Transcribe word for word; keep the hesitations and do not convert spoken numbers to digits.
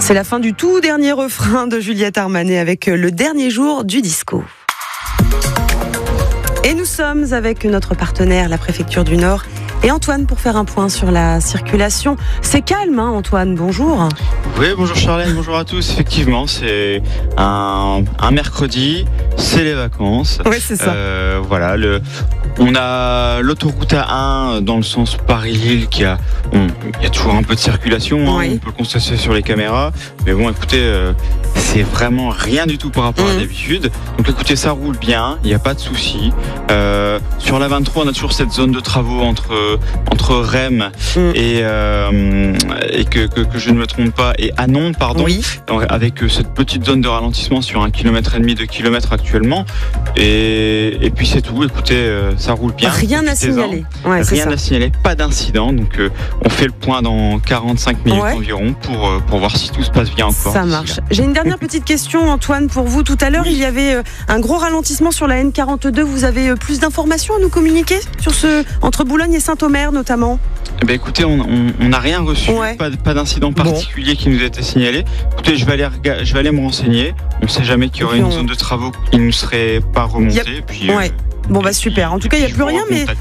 C'est la fin du tout dernier refrain de Juliette Armanet avec le dernier jour du disco. Et nous sommes avec notre partenaire, la préfecture du Nord, et Antoine pour faire un point sur la circulation. C'est calme, hein, Antoine, bonjour. Oui, bonjour Charlène, bonjour à tous. Effectivement, c'est un, un mercredi, c'est les vacances. Oui, c'est ça. Euh, voilà, le, on a l'autoroute A un dans le sens Paris-Lille qui a, on, il y a toujours un peu de circulation, hein, Oui. on peut le constater sur les caméras. Mais bon, écoutez, euh, c'est vraiment rien du tout par rapport Mmh. à d'habitude. Donc écoutez, ça roule bien, il n'y a pas de souci. Euh, sur la vingt-trois, on a toujours cette zone de travaux entre entre Rem Mmh. et euh, et que, que que je ne me trompe pas et Anon, pardon, Oui. avec euh, cette petite zone de ralentissement sur un kilomètre et demi, deux kilomètres actuellement. Et et puis c'est tout. Écoutez, euh, ça roule bien. Rien à Profitez-en. signaler. Ouais, c'est Rien ça. à signaler, pas d'incident. Donc euh, on fait le point dans quarante-cinq minutes Ouais. environ pour euh, pour voir si tout se passe bien encore. Ça d'ici marche. là. J'ai une dernière petite question, Antoine, pour vous. Tout à l'heure, Oui. il y avait euh, un gros ralentissement sur la N quarante-deux. Vous avez euh, plus d'informations à nous communiquer sur ce entre Boulogne et Saint-Omer notamment? Eh ben écoutez, on on- on n'a rien reçu, Ouais. pas, pas d'incident Bon. particulier qui nous a été signalé. Écoutez, je vais aller rega- je vais aller me renseigner. On ne sait jamais qu'il y Et aurait puis une on- zone de travaux qui ne serait pas remontée. Yep. Et puis, euh, Ouais. Bon, bah super. En tout cas, il n'y a je plus vous rien, mais recontacte.